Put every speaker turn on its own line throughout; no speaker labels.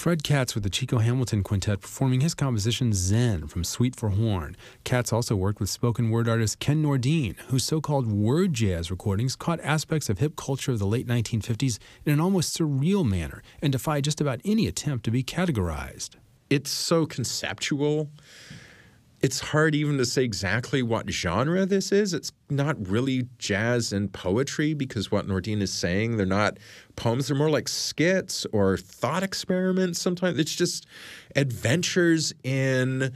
Fred Katz with the Chico Hamilton Quintet performing his composition Zen from Suite for Horn. Katz also worked with spoken word artist Ken Nordine, whose so-called word jazz recordings caught aspects of hip culture of the late 1950s in an almost surreal manner and defied just about any attempt to be categorized.
It's so conceptual. It's hard even to say exactly what genre this is. It's not really jazz and poetry because what Nordine is saying, they're not poems. They're more like skits or thought experiments sometimes. It's just adventures in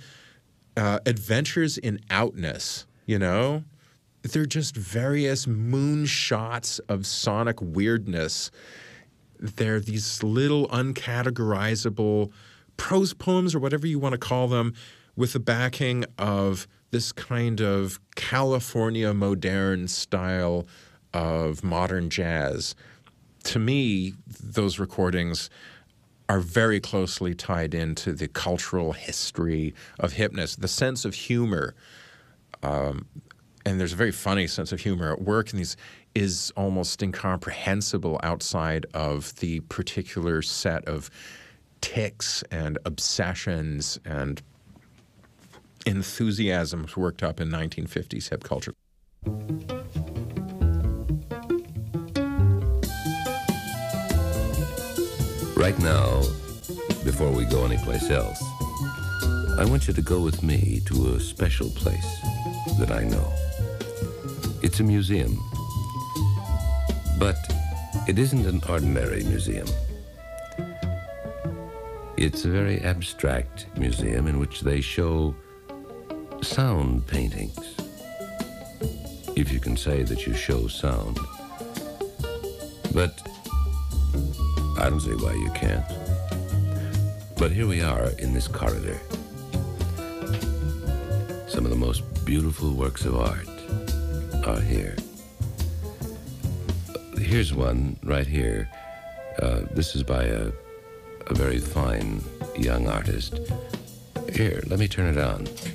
outness, you know? They're just various moonshots of sonic weirdness. They're these little uncategorizable prose poems or whatever you want to call them, with the backing of this kind of California modern style of modern jazz. To me, those recordings are very closely tied into the cultural history of hipness, the sense of humor. And there's a very funny sense of humor at work, and these is almost incomprehensible outside of the particular set of tics and obsessions and enthusiasms worked up in 1950s hip culture.
Right now, before we go anyplace else, I want you to go with me to a special place that I know. It's a museum, but it isn't an ordinary museum. It's a very abstract museum in which they show sound paintings, if you can say that you show sound. But I don't see why you can't. But here we are in this corridor. Some of the most beautiful works of art are here. Here's one right here. This is by a very fine young artist. Here, let me turn it on.